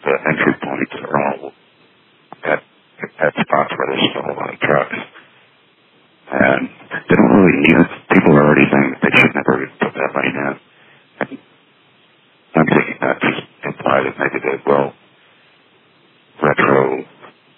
the entry points are all at spots where there's still a lot of trucks. And they don't really need it. People are already saying that they should never put that lane in. And I'm thinking that just implied that maybe they will.